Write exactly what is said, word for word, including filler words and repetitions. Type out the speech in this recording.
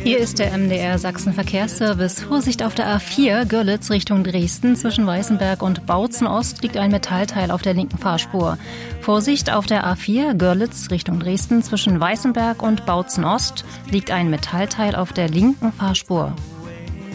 Hier ist der M D R Sachsen-Verkehrsservice. Vorsicht auf der A vier, Görlitz Richtung Dresden. Zwischen Weißenberg und Bautzen-Ost liegt ein Metallteil auf der linken Fahrspur. Vorsicht auf der A vier, Görlitz Richtung Dresden. Zwischen Weißenberg und Bautzen-Ost liegt ein Metallteil auf der linken Fahrspur.